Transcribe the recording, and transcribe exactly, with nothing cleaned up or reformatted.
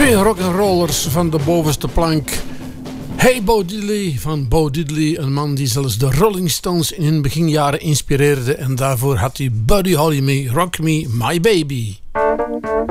Twee rock'n'rollers van de bovenste plank. Hey Bo Diddley van Bo Diddley, een man die zelfs de Rolling Stones in hun beginjaren inspireerde. En daarvoor had hij Buddy Holly mee, Rock Me My Baby.